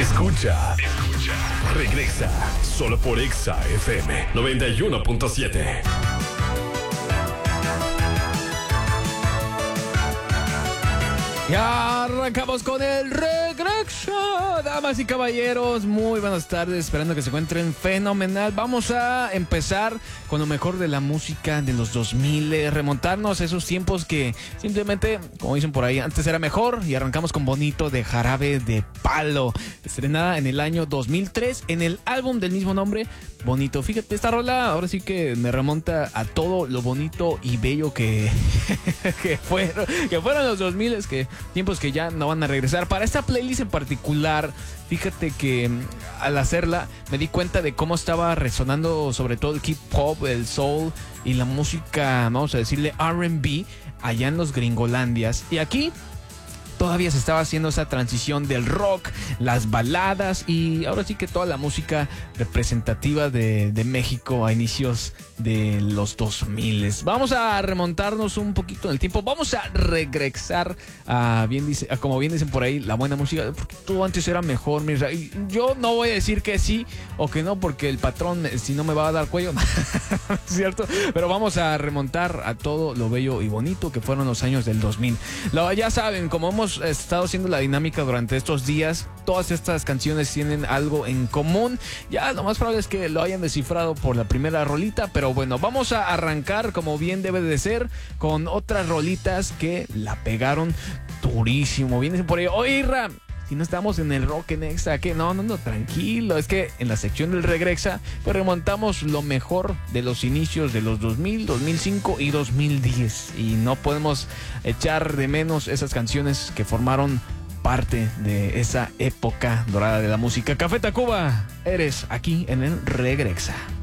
Escucha. Regresa solo por Exa FM 91.7. Ya arrancamos con el regreso, damas y caballeros, muy buenas tardes, esperando que se encuentren fenomenal. Vamos a empezar con lo mejor de la música de los 2000, remontarnos a esos tiempos que simplemente, como dicen por ahí, antes era mejor, y arrancamos con Bonito de Jarabe de Palo, estrenada en el año 2003 en el álbum del mismo nombre, Bonito. Fíjate, esta rola ahora sí que me remonta a todo lo bonito y bello que fueron los 2000, que tiempos que ya no van a regresar. Para esta playlist en particular, fíjate que al hacerla me di cuenta de cómo estaba resonando sobre todo el hip hop, el soul y la música, vamos a decirle R&B, allá en los Gringolandias. Y aquí todavía se estaba haciendo esa transición del rock, las baladas y ahora sí que toda la música representativa de México a inicios de los 2000. Vamos a remontarnos un poquito en el tiempo, vamos a regresar a como bien dicen por ahí, la buena música, porque todo antes era mejor, mira. Y yo no voy a decir que sí o que no, porque el patrón si no me va a dar cuello, ¿cierto? Pero vamos a remontar a todo lo bello y bonito que fueron los años del 2000. Ya saben, como hemos estado haciendo la dinámica durante estos días, todas estas canciones tienen algo en común. Ya lo más probable es que lo hayan descifrado por la primera rolita, pero bueno, vamos a arrancar como bien debe de ser con otras rolitas que la pegaron durísimo. Vienen por ahí, oye Irra, si no estamos en el rock en Exa, que no, tranquilo, es que en la sección del Regrexa pues remontamos lo mejor de los inicios de los 2000, 2005 y 2010, y no podemos echar de menos esas canciones que formaron parte de esa época dorada de la música. Café Tacuba, eres aquí en el Regrexa.